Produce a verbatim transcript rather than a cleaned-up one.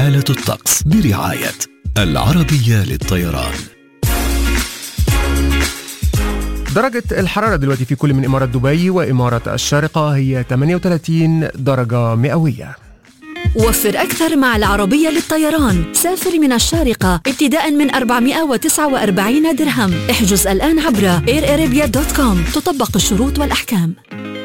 حالة الطقس برعاية العربية للطيران. درجة الحرارة دلوقتي في كل من إمارة دبي وإمارة الشارقة هي ثمانية وثلاثين درجة مئوية. وفر أكثر مع العربية للطيران. سافر من الشارقة ابتداء من أربعمائة وتسعة وأربعين درهم. احجز الآن عبر اير ارابيا دوت كوم. تطبق الشروط والأحكام.